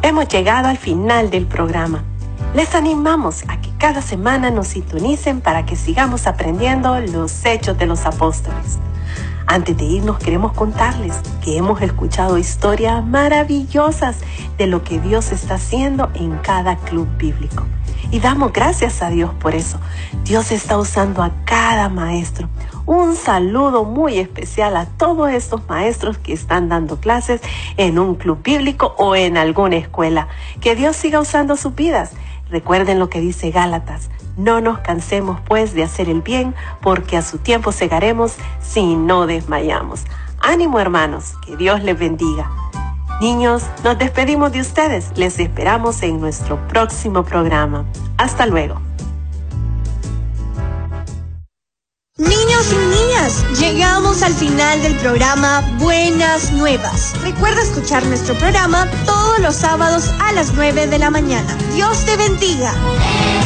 hemos llegado al final del programa. Les animamos a que cada semana nos sintonicen para que sigamos aprendiendo los hechos de los apóstoles. Antes de irnos, queremos contarles que hemos escuchado historias maravillosas de lo que Dios está haciendo en cada club bíblico. Y damos gracias a Dios por eso. Dios está usando a cada maestro. Un saludo muy especial a todos estos maestros que están dando clases en un club bíblico o en alguna escuela. Que Dios siga usando sus vidas. Recuerden lo que dice Gálatas. No nos cansemos pues de hacer el bien, porque a su tiempo segaremos si no desmayamos. Ánimo, hermanos, que Dios les bendiga. Niños, nos despedimos de ustedes. Les esperamos en nuestro próximo programa. Hasta luego. Niños y niñas, llegamos al final del programa Buenas Nuevas. Recuerda escuchar nuestro programa todos los sábados a las 9 de la mañana. Dios te bendiga.